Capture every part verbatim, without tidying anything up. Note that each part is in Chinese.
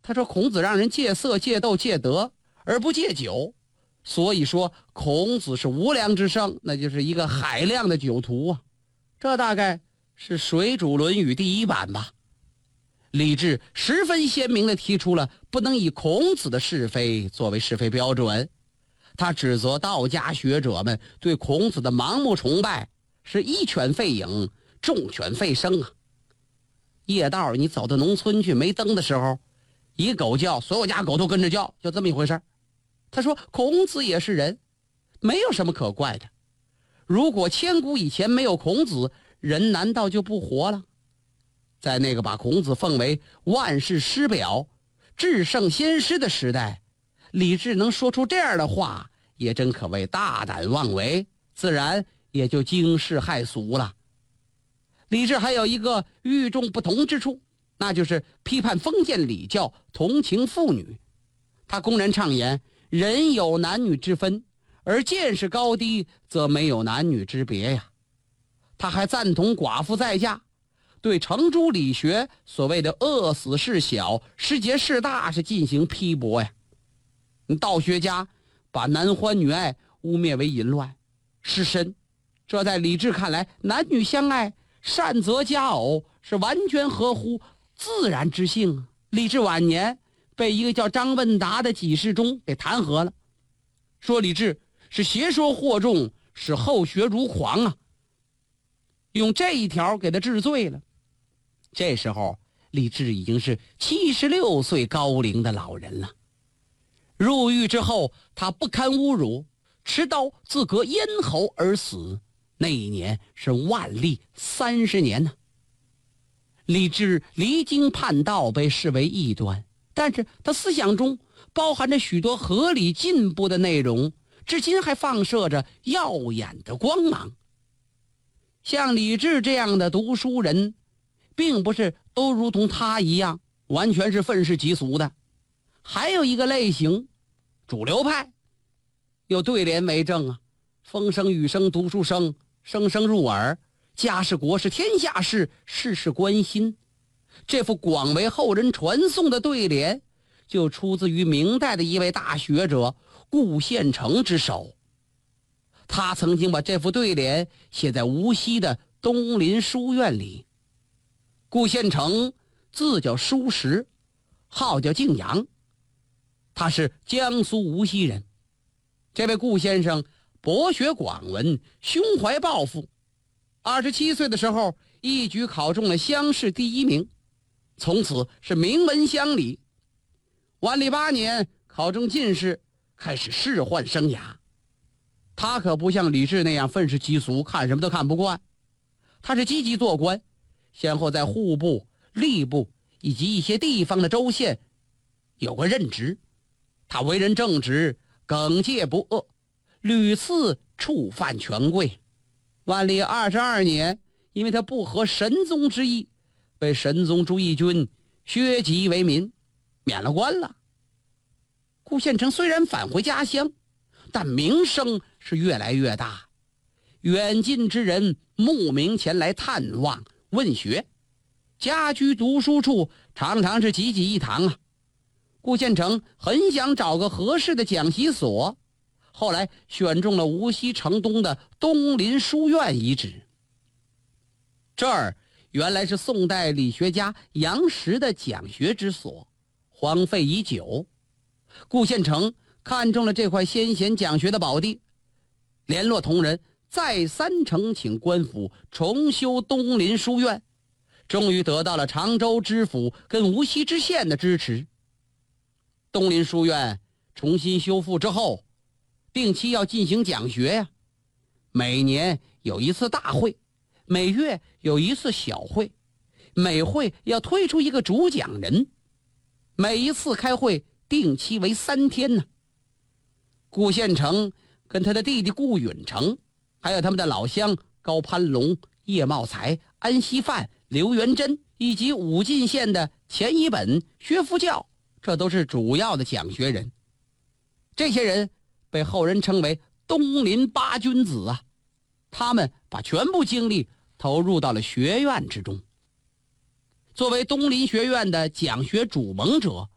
他说孔子让人戒色戒斗戒德而不戒酒，所以说孔子是无良之生，那就是一个海量的酒徒啊。这大概是水煮论语第一版吧。李治十分鲜明地提出了不能以孔子的是非作为是非标准，他指责道家学者们对孔子的盲目崇拜是一犬吠影，众犬吠声啊。夜道你走到农村去没灯的时候，一狗叫，所有家狗都跟着叫，就这么一回事。他说孔子也是人，没有什么可怪的。如果千古以前没有孔子，人难道就不活了？在那个把孔子奉为万世师表、至圣先师的时代，李治能说出这样的话，也真可谓大胆妄为，自然也就惊世骇俗了。李治还有一个与众不同之处，那就是批判封建礼教，同情妇女。他公然畅言人有男女之分，而见识高低则没有男女之别呀。他还赞同寡妇再嫁，对程朱理学所谓的饿死事小，失节事大是进行批驳呀。道学家把男欢女爱污蔑为淫乱失身，这在李治看来，男女相爱善择佳偶是完全合乎自然之性。李治晚年被一个叫张问达的给事中给弹劾了，说李治是邪说惑众，使后学如狂啊，用这一条给他治罪了。这时候李治已经是七十六岁高龄的老人了。入狱之后，他不堪侮辱，持刀自割咽喉而死。那一年是万历三十年呢。李治离经叛道，被视为异端，但是他思想中包含着许多合理进步的内容，至今还放射着耀眼的光芒。像李治这样的读书人，并不是都如同他一样完全是愤世嫉俗的。还有一个类型，主流派，有对联为证啊，风声雨声读书声，声声入耳，家事国事天下事，事事关心。这幅广为后人传颂的对联，就出自于明代的一位大学者顾宪成之手。他曾经把这幅对联写在无锡的东林书院里。顾宪成字叫叔实，号叫敬阳，他是江苏无锡人。这位顾先生博学广文，胸怀抱负，二十七岁的时候一举考中了乡试第一名，从此是名闻乡里。万历八年考中进士，开始仕宦生涯。他可不像李治那样愤世嫉俗，看什么都看不惯。他是积极做官，先后在户部、吏部以及一些地方的州县有过任职。他为人正直，耿介不阿，屡次触犯权贵。万历二十二年，因为他不合神宗之意，被神宗朱翊钧削籍为民，免了官了。顾宪成虽然返回家乡，但名声是越来越大，远近之人慕名前来探望问学，家居读书处常常是济济一堂啊。顾宪成很想找个合适的讲习所，后来选中了无锡城东的东林书院遗址。这儿原来是宋代理学家杨时的讲学之所，荒废已久。顾宪成看中了这块先贤讲学的宝地，联络同仁，再三呈请官府重修东林书院，终于得到了常州知府跟无锡知县的支持。东林书院重新修复之后，定期要进行讲学呀，每年有一次大会，每月有一次小会，每会要推出一个主讲人，每一次开会定期为三天呢。顾宪成跟他的弟弟顾允成，还有他们的老乡高攀龙、叶茂才、安锡范、刘元珍，以及武进县的钱一本、薛福教，这都是主要的讲学人。这些人被后人称为东林八君子啊，他们把全部精力投入到了学院之中。作为东林学院的讲学主盟者，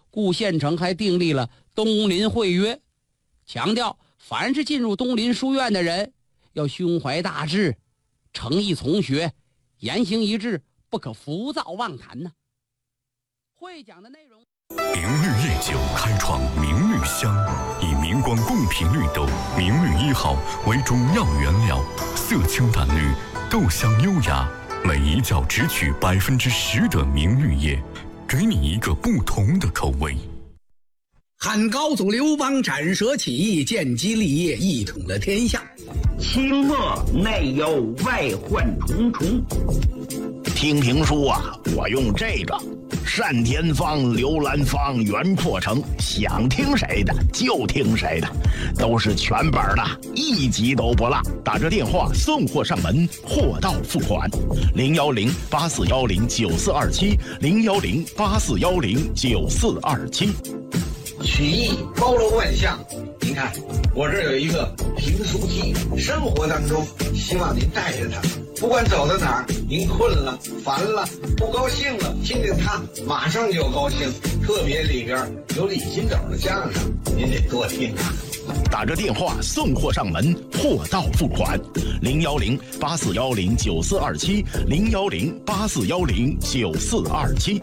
顾县城还订立了东林会约，强调凡是进入东林书院的人要胸怀大志，诚意从学，言行一致，不可浮躁妄谈呢。会讲的内容， 明绿夜酒开创明绿香，以明光贡品绿豆明绿一号为主要原料，色清淡绿，豆香优雅，每一窖只取百分之十的明绿叶，给你一个不同的口味。 汉高祖刘邦斩蛇起义，建基立业，一统了天下。 清末内忧外患重重。听评书啊，我用这个单田芳、刘兰芳、袁阔成，想听谁的就听谁的，都是全本的，一集都不落。打这电话送货上门，货到付款。零幺零八四幺零九四二七，零幺零八四幺零九四二七。 曲艺包罗万象，您看我这儿有一个评书机，生活当中希望您带着它，不管走到哪儿，您困了、烦了、不高兴了，听听它，马上就高兴。特别里边有李金斗的相声，您得多听啊。 打着电话送货上门，货到付款。零幺零八四幺零九四二七，零幺零八四幺零九四二七。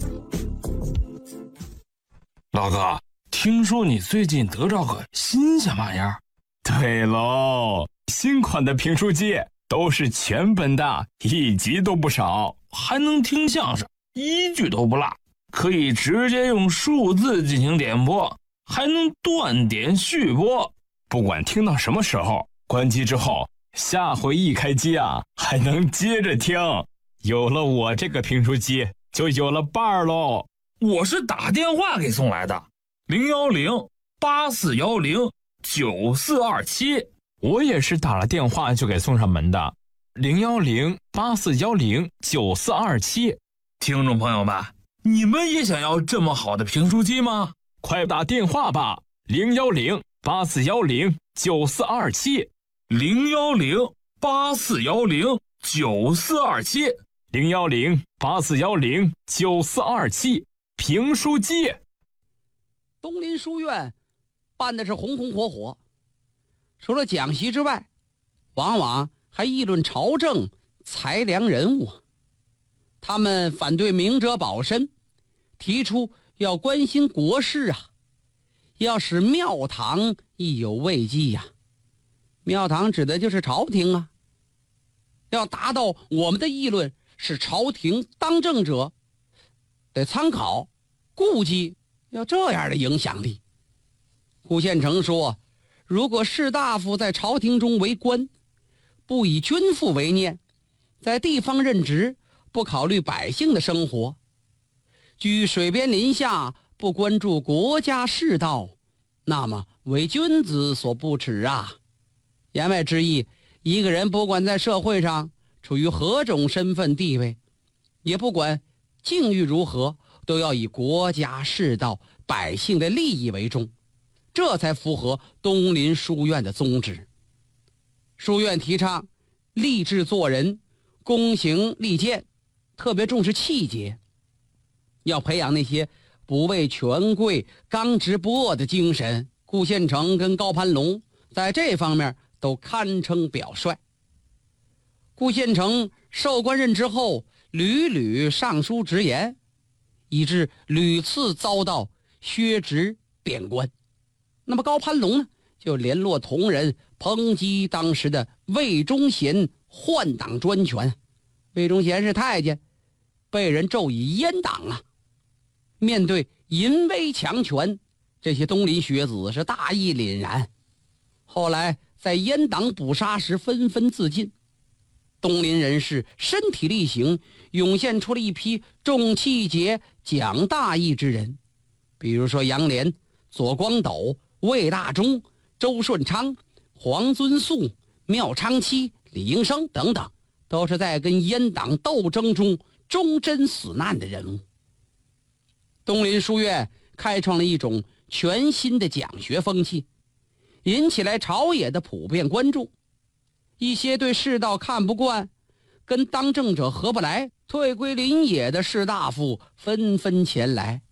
老哥，听说你最近得着个新鲜玩意儿？ 对喽，新款的评书机都是全本的，一集都不少， 还能听相声，一句都不落，可以直接用数字进行点播，还能断点续播。 不管听到什么时候，关机之后，下回一开机啊，还能接着听。有了我这个评书机，就有了伴儿喽。 我是打电话给送来的，零幺零八四幺零九四二七。 我也是打了电话就给送上门的，零幺零八四幺零九四二七。 听众朋友们，你们也想要这么好的评书机吗？ 快打电话吧，零幺零八四幺零九四二七， 零幺零八四幺零九四二七， 零幺零八四幺零九四二七。评书机， 东林书院办的是红红火火，除了讲习之外，往往还议论朝政、裁量人物。他们反对明哲保身，提出要关心国事啊，要使庙堂意有慰藉呀。庙堂指的就是朝廷啊，要达到我们的议论是朝廷当政者得参考顾忌，要这样的影响力。顾县城说，如果士大夫在朝廷中为官，不以君父为念，在地方任职，不考虑百姓的生活，居水边林下，不关注国家世道，那么为君子所不耻啊。言外之意，一个人不管在社会上处于何种身份地位，也不管境遇如何，都要以国家世道、百姓的利益为重，这才符合东林书院的宗旨。书院提倡立志做人，躬行立见，特别重视气节，要培养那些不畏权贵、刚直不阿的精神。顾县城跟高攀龙在这方面都堪称表率。顾县城受官任之后，屡屡上书直言，以致屡次遭到削职贬官。那么高攀龙呢，就联络同仁抨击当时的魏忠贤换党专权。魏忠贤是太监，被人咒以阉党啊。面对淫威强权，这些东林学子是大义凛然。后来在阉党捕杀时纷纷自尽。东林人士身体力行，涌现出了一批重气节、讲大义之人，比如说杨涟、左光斗、魏大忠、周顺昌、黄遵素、廖昌期、李应生等等，都是在跟阉党斗争中忠贞死难的人物。东林书院开创了一种全新的讲学风气，引起来朝野的普遍关注。一些对世道看不惯、跟当政者合不来、退归林野的士大夫纷纷前来，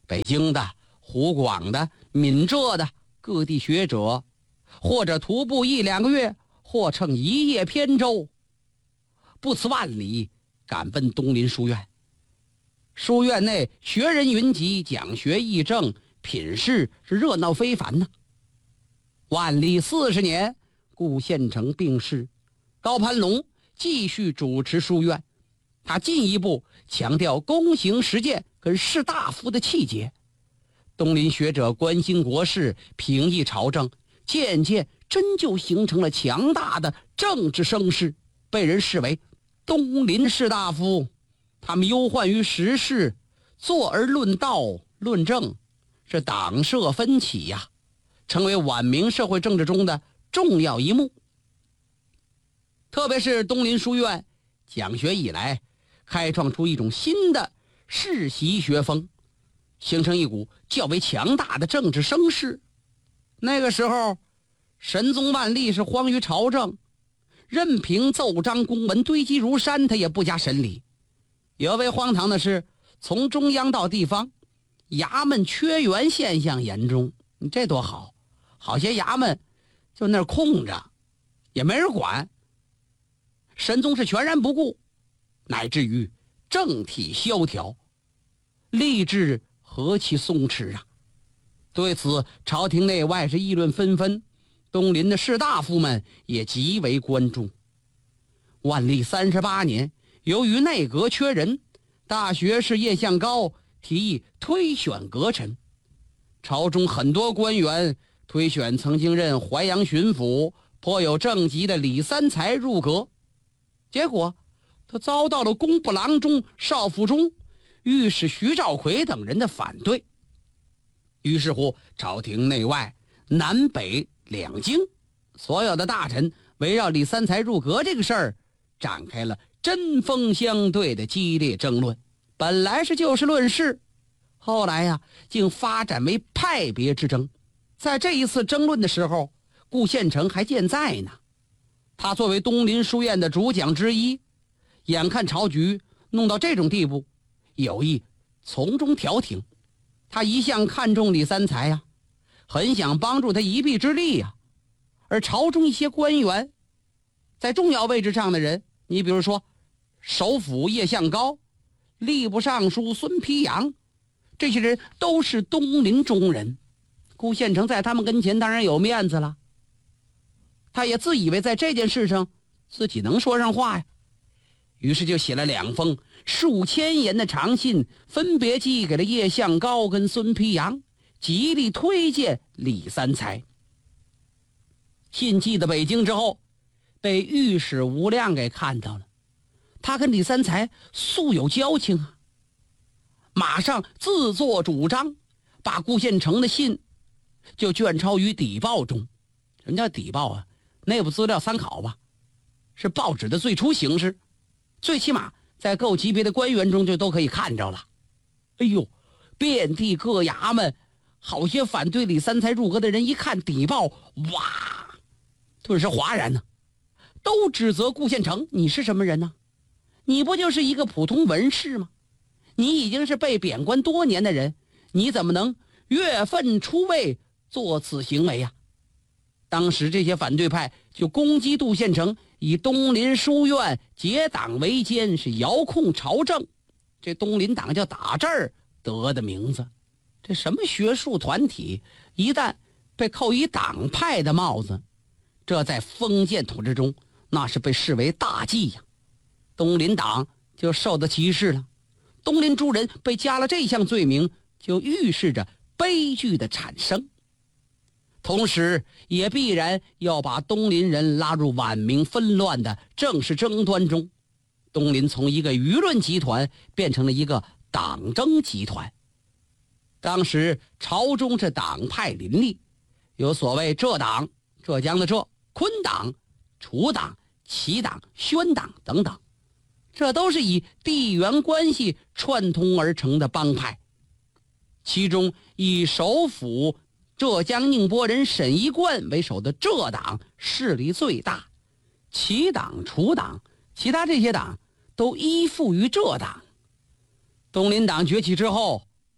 北京的、湖广的、闽浙的各地学者，或者徒步一两个月，或乘一叶扁舟，不辞万里赶奔东林书院。书院内学人云集，讲学议政，品事是热闹非凡呢。万历四十年，顾宪成病逝，高攀龙继续主持书院。他进一步强调公行实践跟士大夫的气节。东林学者关心国事，平抑朝政，渐渐真就形成了强大的政治声势，被人视为东林士大夫。他们忧患于时事，坐而论道论政，是党社分歧呀、啊，成为晚明社会政治中的重要一幕。特别是东林书院讲学以来，开创出一种新的世袭学风，形成一股较为强大的政治声势。那个时候，神宗万历是荒于朝政，任凭奏章公文堆积如山，他也不加审理。尤为荒唐的是，从中央到地方，衙门缺员现象严重。你这多好，好些衙门就那儿空着，也没人管。神宗是全然不顾，乃至于政体萧条，吏治何其松弛啊！对此，朝廷内外是议论纷纷，东林的士大夫们也极为关注。万历三十八年，由于内阁缺人，大学士叶向高提议推选阁臣。朝中很多官员推选曾经任淮阳巡抚、颇有政绩的李三才入阁，结果他遭到了工部郎中邵复中、御史徐兆奎等人的反对。于是乎，朝廷内外、南北两京所有的大臣围绕李三才入阁这个事儿展开了针锋相对的激烈争论。本来是就事论事，后来呀、啊，竟发展为派别之争。在这一次争论的时候，顾宪成还健在呢。他作为东林书院的主讲之一，眼看朝局弄到这种地步，有意从中调停。他一向看重李三才呀、啊，很想帮助他一臂之力呀、啊。而朝中一些官员，在重要位置上的人，你比如说首辅叶向高、吏部尚书孙丕阳，这些人都是东林中人。顾宪成在他们跟前当然有面子了，他也自以为在这件事上自己能说上话呀，于是就写了两封数千言的长信，分别寄给了叶向高跟孙丕阳，极力推荐李三才。信寄到北京之后，被御史吴亮给看到了，他跟李三才素有交情啊，马上自作主张，把顾宪成的信就卷抄于底报中。什么叫底报啊？内部资料参考吧，是报纸的最初形式，最起码在各级别的官员中就都可以看着了。哎呦，遍地各衙门，好些反对李三才入阁的人一看底报，哇，顿时哗然呢、啊，都指责顾宪成，你是什么人呢？你不就是一个普通文士吗？你已经是被贬官多年的人，你怎么能越分出位做此行为呀、啊？当时这些反对派就攻击杜宪成以东林书院结党为奸，是遥控朝政。这东林党叫打这儿得的名字。这什么学术团体一旦被扣以党派的帽子，这在封建统治中那是被视为大忌呀。东林党就受到歧视了，东林诸人被加了这项罪名，就预示着悲剧的产生，同时也必然要把东林人拉入晚明纷乱的政事争端中。东林从一个舆论集团变成了一个党争集团。当时朝中是党派林立，有所谓浙党、浙江的浙、昆党、楚党、齐党、宣党等等，这都是以地缘关系串通而成的帮派。其中以首辅浙江宁波人沈一贯为首的浙党势力最大，齐党、楚党、其他这些党都依附于浙党。东林党崛起之后，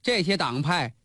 这些党派